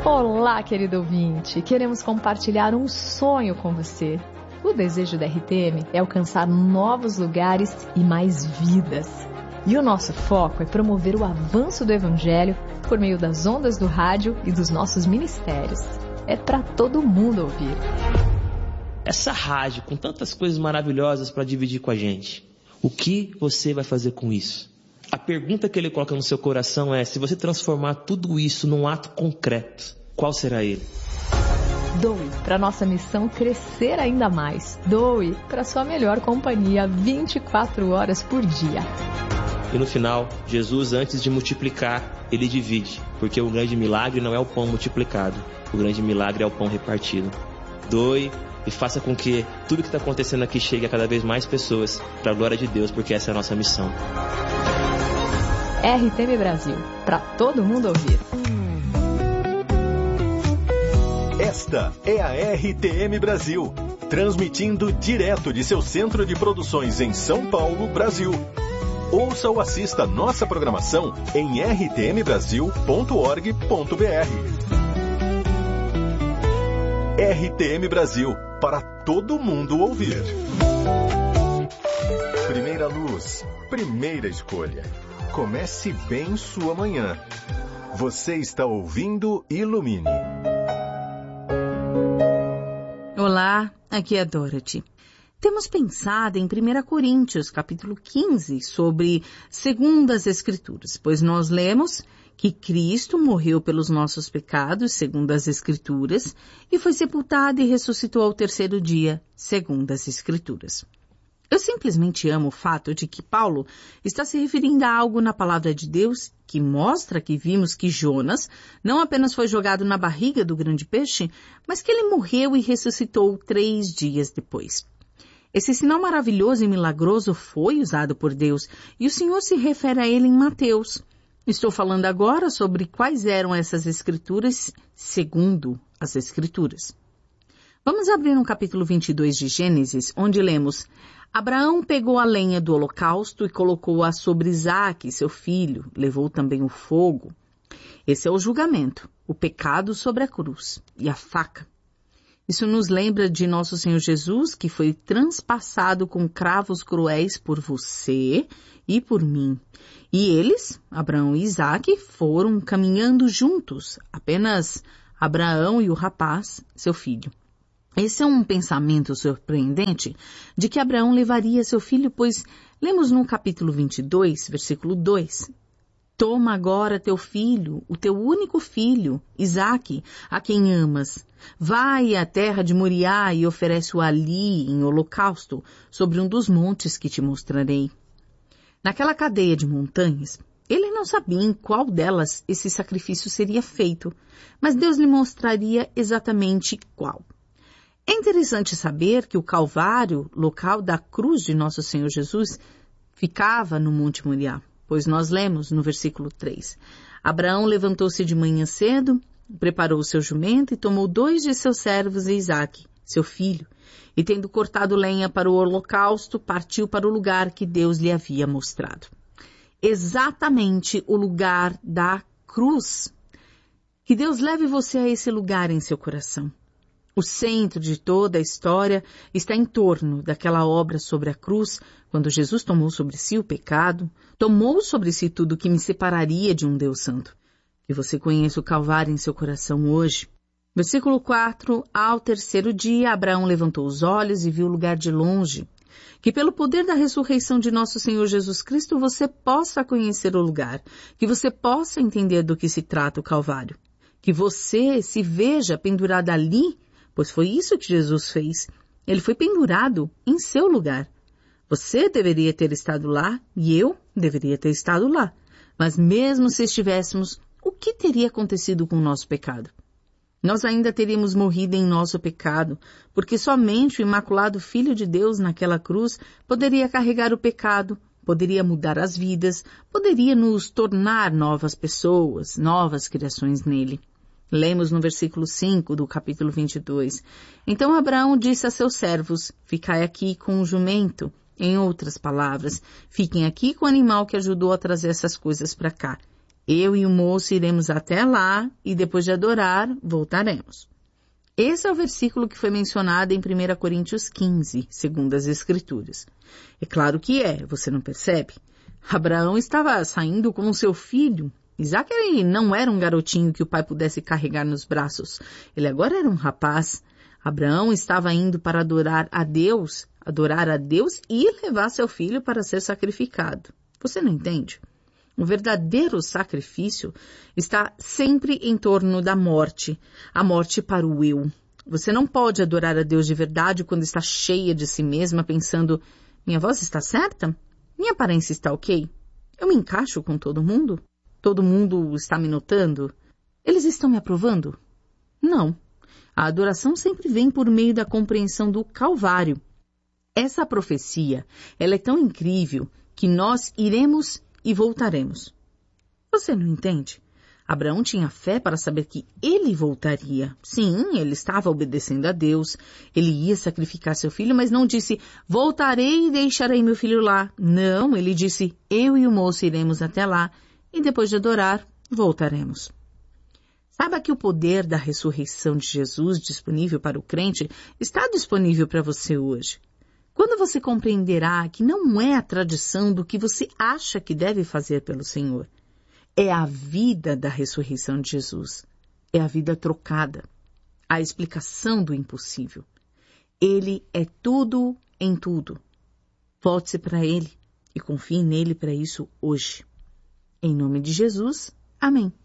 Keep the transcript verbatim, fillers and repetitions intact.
Olá, querido ouvinte! Queremos compartilhar um sonho com você. O desejo da R T M é alcançar novos lugares e mais vidas. E o nosso foco é promover o avanço do Evangelho por meio das ondas do rádio e dos nossos ministérios. É para todo mundo ouvir. Essa rádio com tantas coisas maravilhosas para dividir com a gente, o que você vai fazer com isso? A pergunta que ele coloca no seu coração é: se você transformar tudo isso num ato concreto, qual será ele? Doe para nossa missão crescer ainda mais. Doe para sua melhor companhia vinte e quatro horas por dia. E no final, Jesus, antes de multiplicar, ele divide, porque o grande milagre não é o pão multiplicado, o grande milagre é o pão repartido. Doe e faça com que tudo que está acontecendo aqui chegue a cada vez mais pessoas, para a glória de Deus, porque essa é a nossa missão. R T M Brasil, para todo mundo ouvir. Esta é a R T M Brasil, transmitindo direto de seu centro de produções em São Paulo, Brasil. Ouça ou assista nossa programação em r t m brasil ponto org ponto b r. R T M Brasil, para todo mundo ouvir. Primeira luz, primeira escolha. Comece bem sua manhã. Você está ouvindo Ilumine. Olá, aqui é a Dorothy. Temos pensado em primeira Coríntios, capítulo quinze, sobre segundo as Escrituras, pois nós lemos que Cristo morreu pelos nossos pecados, segundo as Escrituras, e foi sepultado e ressuscitou ao terceiro dia, segundo as Escrituras. Eu simplesmente amo o fato de que Paulo está se referindo a algo na palavra de Deus que mostra que vimos que Jonas não apenas foi jogado na barriga do grande peixe, mas que ele morreu e ressuscitou três dias depois. Esse sinal maravilhoso e milagroso foi usado por Deus e o Senhor se refere a ele em Mateus. Estou falando agora sobre quais eram essas escrituras segundo as Escrituras. Vamos abrir no capítulo vinte e dois de Gênesis, onde lemos: Abraão pegou a lenha do holocausto e colocou-a sobre Isaque, seu filho, levou também o fogo. Esse é o julgamento, o pecado sobre a cruz e a faca. Isso nos lembra de nosso Senhor Jesus, que foi transpassado com cravos cruéis por você e por mim. E eles, Abraão e Isaque, foram caminhando juntos, apenas Abraão e o rapaz, seu filho. Esse é um pensamento surpreendente de que Abraão levaria seu filho, pois lemos no capítulo vinte e dois, versículo dois. Toma agora teu filho, o teu único filho, Isaque, a quem amas. Vai à terra de Moriá e oferece-o ali em holocausto, sobre um dos montes que te mostrarei. Naquela cadeia de montanhas, ele não sabia em qual delas esse sacrifício seria feito, mas Deus lhe mostraria exatamente qual. É interessante saber que o Calvário, local da cruz de nosso Senhor Jesus, ficava no Monte Moriá, pois nós lemos no versículo três. Abraão levantou-se de manhã cedo, preparou o seu jumento e tomou dois de seus servos e Isaque, seu filho, e tendo cortado lenha para o holocausto, partiu para o lugar que Deus lhe havia mostrado. Exatamente o lugar da cruz. Que Deus leve você a esse lugar em seu coração. O centro de toda a história está em torno daquela obra sobre a cruz, quando Jesus tomou sobre si o pecado, tomou sobre si tudo que me separaria de um Deus santo. Que você conheça o Calvário em seu coração hoje. Versículo quatro. Ao terceiro dia, Abraão levantou os olhos e viu o lugar de longe. Que pelo poder da ressurreição de nosso Senhor Jesus Cristo você possa conhecer o lugar, que você possa entender do que se trata o Calvário. Que você se veja pendurado ali, pois foi isso que Jesus fez. Ele foi pendurado em seu lugar. Você deveria ter estado lá e eu deveria ter estado lá. Mas mesmo se estivéssemos, o que teria acontecido com o nosso pecado? Nós ainda teríamos morrido em nosso pecado, porque somente o imaculado Filho de Deus naquela cruz poderia carregar o pecado, poderia mudar as vidas, poderia nos tornar novas pessoas, novas criações nele. Lemos no versículo cinco do capítulo vinte e dois. Então Abraão disse a seus servos: ficai aqui com o jumento. Em outras palavras, fiquem aqui com o animal que ajudou a trazer essas coisas para cá. Eu e o moço iremos até lá e depois de adorar, voltaremos. Esse é o versículo que foi mencionado em primeira Coríntios quinze, segundo as Escrituras. É claro que é, você não percebe? Abraão estava saindo com o seu filho. Isaac ele não era um garotinho que o pai pudesse carregar nos braços. Ele agora era um rapaz. Abraão estava indo para adorar a Deus, adorar a Deus e levar seu filho para ser sacrificado. Você não entende? O verdadeiro sacrifício está sempre em torno da morte, a morte para o eu. Você não pode adorar a Deus de verdade quando está cheia de si mesma, pensando, minha voz está certa? Minha aparência está ok? Eu me encaixo com todo mundo? Todo mundo está me notando? Eles estão me aprovando? Não. A adoração sempre vem por meio da compreensão do Calvário. Essa profecia, ela é tão incrível que nós iremos e voltaremos. Você não entende? Abraão tinha fé para saber que ele voltaria. Sim, ele estava obedecendo a Deus. Ele ia sacrificar seu filho, mas não disse, voltarei e deixarei meu filho lá. Não, ele disse, eu e o moço iremos até lá e depois de adorar, voltaremos. Saiba que o poder da ressurreição de Jesus disponível para o crente está disponível para você hoje. Quando você compreenderá que não é a tradição do que você acha que deve fazer pelo Senhor. É a vida da ressurreição de Jesus. É a vida trocada. A explicação do impossível. Ele é tudo em tudo. Volte-se para Ele e confie nele para isso hoje. Em nome de Jesus, amém.